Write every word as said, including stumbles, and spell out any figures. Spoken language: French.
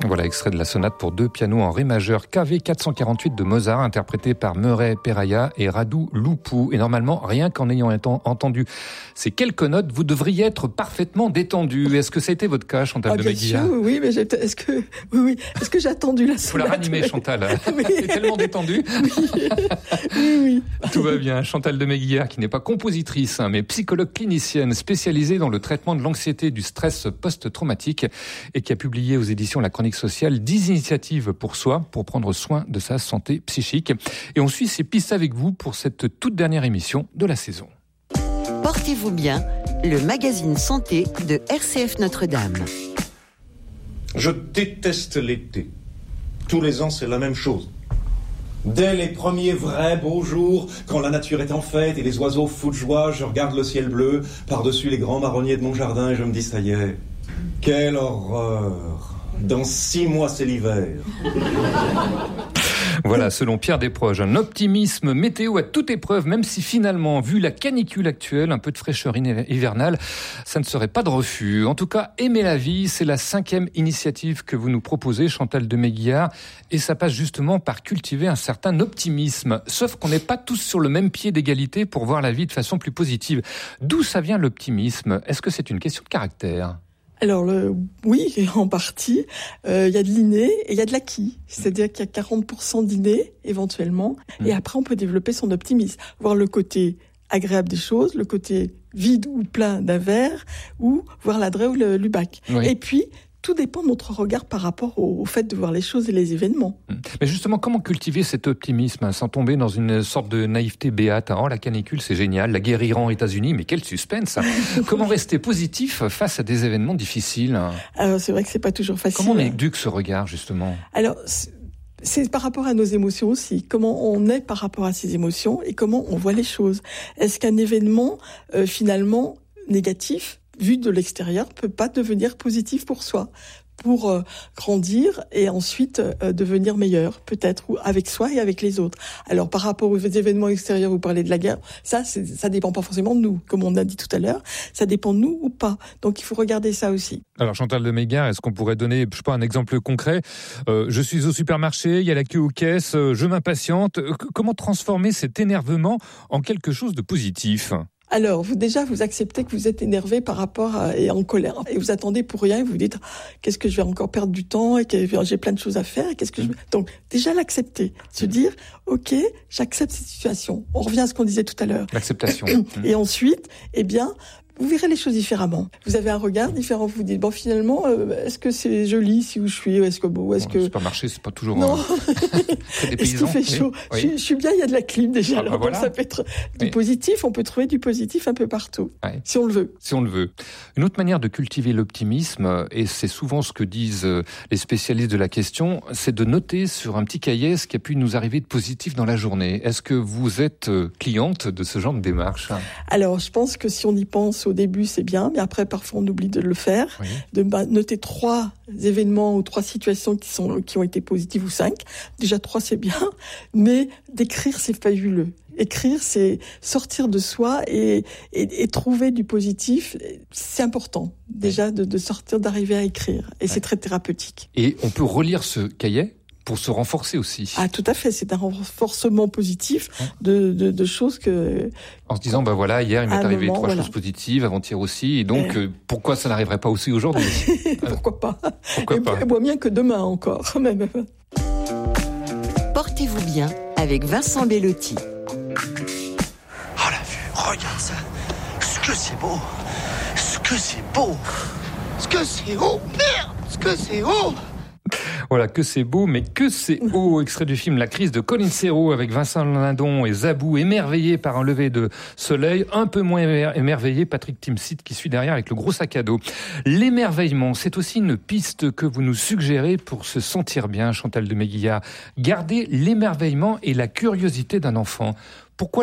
Voilà, extrait de la sonate pour deux pianos en ré majeur K V quatre cent quarante-huit de Mozart, interprété par Murray Peraya et Radu Lupu. Et normalement, rien qu'en ayant entendu ces quelques notes, vous devriez être parfaitement détendu. Est-ce que ça a été votre cas, Chantal ah, de Méguillard? Bien sûr, oui, mais j'ai... est-ce que, oui, oui, est-ce que j'ai attendu la sonate? Faut la ranimer, Chantal. Oui. Elle est tellement détendue. Oui. oui, oui. Tout va bien. Chantal de Méguillard, qui n'est pas compositrice, hein, mais psychologue clinicienne spécialisée dans le traitement de l'anxiété et du stress post-traumatique, et qui a publié aux éditions La Chronique Sociale dix initiatives pour soi, pour prendre soin de sa santé psychique. Et on suit ces pistes avec vous pour cette toute dernière émission de la saison. Portez-vous bien, le magazine santé de R C F Notre-Dame. Je déteste l'été. Tous les ans, c'est la même chose. Dès les premiers vrais beaux jours, quand la nature est en fête et les oiseaux foutent joie, je regarde le ciel bleu par-dessus les grands marronniers de mon jardin et je me dis, ça y est, quelle horreur! Dans six mois, c'est l'hiver. Voilà, selon Pierre Desproges, un optimisme météo à toute épreuve, même si finalement, vu la canicule actuelle, un peu de fraîcheur hivernale, ça ne serait pas de refus. En tout cas, aimer la vie, c'est la cinquième initiative que vous nous proposez, Chantal de Méguillard, et ça passe justement par cultiver un certain optimisme. Sauf qu'on n'est pas tous sur le même pied d'égalité pour voir la vie de façon plus positive. D'où ça vient l'optimisme? Est-ce que c'est une question de caractère? Alors le, oui, en partie, euh, il y a de l'inné et il y a de l'acquis. C'est-à-dire qu'il y a quarante pour cent d'inné, éventuellement, mmh. et après on peut développer son optimisme, voir le côté agréable des choses, le côté vide ou plein d'un verre, ou voir l'adresse ou le lubac. Oui. Et puis, tout dépend de notre regard par rapport au, au fait de voir les choses et les événements. Mais justement, comment cultiver cet optimisme hein, sans tomber dans une sorte de naïveté béate? Oh, la canicule, c'est génial, la guerre Iran aux États-Unis, mais quel suspense hein. Comment rester positif face à des événements difficiles hein? Alors, c'est vrai que c'est pas toujours facile. Comment on éduque ce regard, justement? Alors, c'est, c'est par rapport à nos émotions aussi. Comment on est par rapport à ces émotions et comment on voit les choses. Est-ce qu'un événement, euh, finalement, négatif, vu de l'extérieur, peut pas devenir positif pour soi, pour euh, grandir et ensuite euh, devenir meilleur, peut-être, ou avec soi et avec les autres. Alors, par rapport aux événements extérieurs, vous parlez de la guerre, ça, c'est, ça dépend pas forcément de nous, comme on a dit tout à l'heure, ça dépend de nous ou pas. Donc, il faut regarder ça aussi. Alors, Chantal de Méguillard, est-ce qu'on pourrait donner, je sais pas, un exemple concret? euh, Je suis au supermarché, il y a la queue aux caisses, euh, je m'impatiente. Euh, comment transformer cet énervement en quelque chose de positif? Alors, vous déjà, vous acceptez que vous êtes énervé par rapport à, et en colère. Et vous attendez pour rien et vous vous dites, qu'est-ce que je vais encore perdre du temps et que j'ai plein de choses à faire. Et qu'est-ce que je... Donc, déjà l'accepter. Se dire, OK, j'accepte cette situation. On revient à ce qu'on disait tout à l'heure. L'acceptation. Et ensuite, eh bien, vous verrez les choses différemment. Vous avez un regard différent. Vous vous dites, bon, finalement, euh, est-ce que c'est joli ici où je suis? Est-ce que beau? Est-ce bon, que... Le supermarché, c'est pas toujours... Non. Très des Est-ce qu'il fait chaud? Oui. je, je suis bien, il y a de la clim déjà. Ah, alors, bah voilà. donc ça peut être du oui. positif. On peut trouver du positif un peu partout. Ouais. Si on le veut. Si on le veut. Une autre manière de cultiver l'optimisme, et c'est souvent ce que disent les spécialistes de la question, c'est de noter sur un petit cahier ce qui a pu nous arriver de positif dans la journée. Est-ce que vous êtes cliente de ce genre de démarche? Alors, je pense que si on y pense au début, c'est bien. Mais après, parfois, on oublie de le faire, oui. de bah, noter trois événements ou trois situations qui sont qui ont été positives ou cinq. Déjà, trois, c'est bien, mais d'écrire, c'est fabuleux. Écrire, c'est sortir de soi et, et, et trouver du positif. C'est important, déjà, de, de sortir, d'arriver à écrire. Et ouais. c'est très thérapeutique. Et on peut relire ce cahier pour se renforcer aussi. Ah, tout à fait. C'est un renforcement positif de, de, de choses que... En se disant, ben bah voilà, hier, il m'est arrivé moment, trois voilà. choses positives, avant-hier aussi, et donc, euh... pourquoi ça n'arriverait pas aussi aujourd'hui? Pourquoi pas? Pourquoi et, pas? Et bien que demain encore, même. Portez-vous bien avec Vincent Bellotti. Oh la vue, regarde ça. Ce que c'est beau. Ce que c'est beau. Ce que c'est haut. Merde, ce que c'est haut. Voilà, que c'est beau, mais que c'est haut. Extrait du film La crise de Colin Serrault avec Vincent Lindon et Zabou, émerveillé par un lever de soleil. Un peu moins émerveillé, Patrick Timsit qui suit derrière avec le gros sac à dos. L'émerveillement, c'est aussi une piste que vous nous suggérez pour se sentir bien, Chantal de Méguillard. Gardez l'émerveillement et la curiosité d'un enfant. Pourquoi